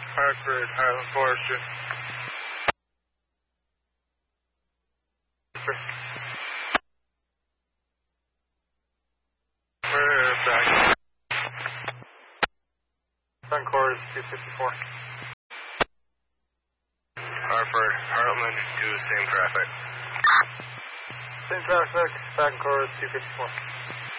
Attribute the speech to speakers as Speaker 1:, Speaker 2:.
Speaker 1: Hartford, Highland Forester. We're back. Suncor is 254.
Speaker 2: Hartford, Heartland to same traffic.
Speaker 1: Same traffic, Suncor is 254.